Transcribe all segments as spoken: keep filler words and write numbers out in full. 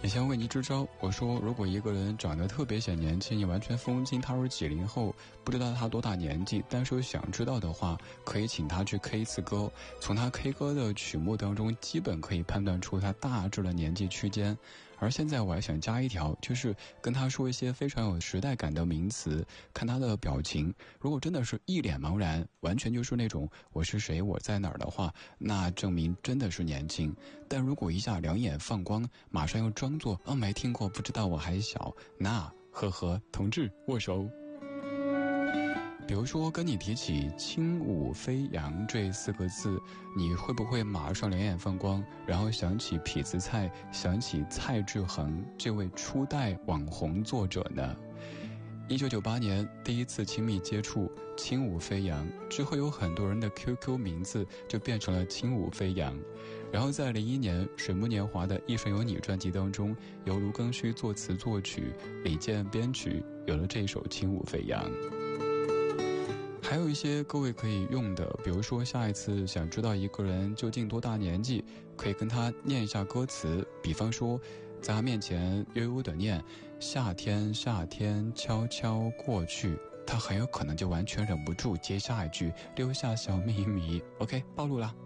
像问你支招，我说如果一个人长得特别显年轻，你完全分不清他是几零后，不知道他多大年纪，但是想知道的话，可以请他去 K 一次歌，从他 K 歌的曲目当中基本可以判断出他大致的年纪区间。而现在我还想加一条，就是跟他说一些非常有时代感的名词，看他的表情，如果真的是一脸茫然，完全就是那种我是谁我在哪儿的话，那证明真的是年轻。但如果一下两眼放光，马上又装作哦没听过不知道我还小，那呵呵同志握手。比如说跟你提起轻舞飞扬这四个字，你会不会马上两眼放光，然后想起痞子蔡，想起蔡志恒这位初代网红作者呢？一九九八年第一次亲密接触轻舞飞扬之后，有很多人的 Q Q 名字就变成了轻舞飞扬。然后在零一年水木年华的《一生有你》专辑当中，由卢庚戌作词作曲，李健编曲，有了这首轻舞飞扬。还有一些各位可以用的，比如说下一次想知道一个人究竟多大年纪，可以跟他念一下歌词，比方说在他面前悠悠的念夏天夏天悄悄过去，他很有可能就完全忍不住接下一句留下小秘密。 OK 暴露了。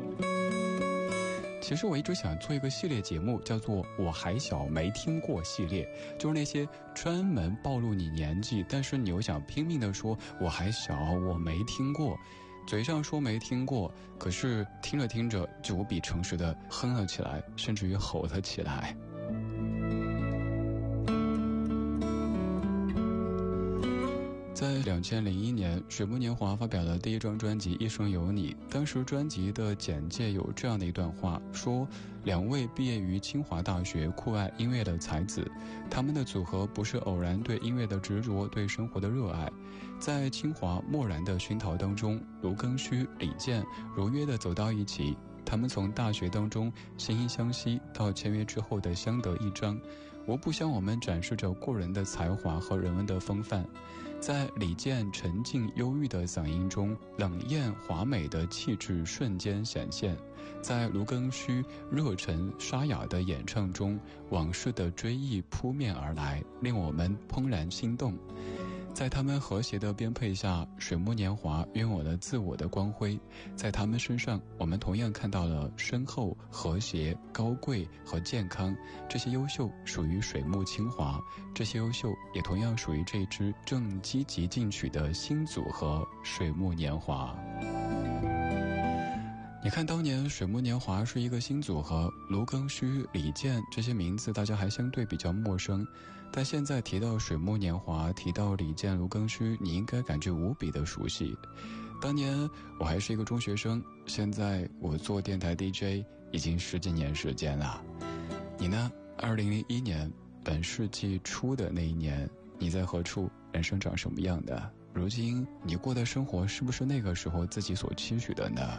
其实我一直想做一个系列节目，叫做我还小没听过系列，就是那些专门暴露你年纪，但是你又想拼命地说我还小我没听过，嘴上说没听过，可是听着听着就无比诚实地哼了起来，甚至于吼了起来。在两千零一年，水木年华发表了第一张专辑《一生有你》。当时专辑的简介有这样的一段话，说两位毕业于清华大学酷爱音乐的才子，他们的组合不是偶然对音乐的执着，对生活的热爱。在清华漠然的熏陶当中，卢庚戌、李健如约地走到一起。他们从大学当中惺惺相惜，到签约之后的相得益彰，无不向我们展示着过人的才华和人文的风范。在李健沉静忧郁的嗓音中，冷艳华美的气质瞬间显现；在卢庚戌热忱沙哑的演唱中，往事的追忆扑面而来，令我们怦然心动。在他们和谐的编配下，水木年华拥有了自我的光辉。在他们身上，我们同样看到了深厚、和谐、高贵和健康，这些优秀属于水木清华，这些优秀也同样属于这支正积极进取的新组合水木年华。你看当年水木年华是一个新组合，卢庚戌、李健这些名字大家还相对比较陌生，但现在提到水木年华，提到李健、卢庚戌，你应该感觉无比的熟悉。当年我还是一个中学生，现在我做电台 D J 已经十几年时间了。你呢？二零零一年本世纪初的那一年，你在何处？人生长什么样的？如今你过的生活是不是那个时候自己所期许的呢？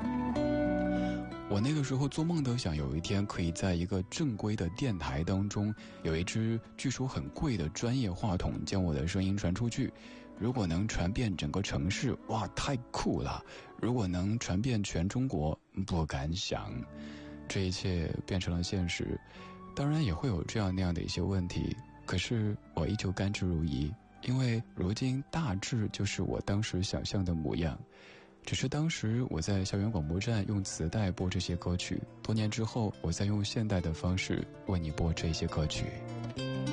我那个时候做梦都想有一天可以在一个正规的电台当中，有一支据说很贵的专业话筒将我的声音传出去。如果能传遍整个城市，哇，太酷了！如果能传遍全中国，不敢想。这一切变成了现实，当然也会有这样那样的一些问题，可是我依旧甘之如饴，因为如今大致就是我当时想象的模样。只是当时我在校园广播站用磁带播这些歌曲，多年之后我再用现代的方式为你播这些歌曲。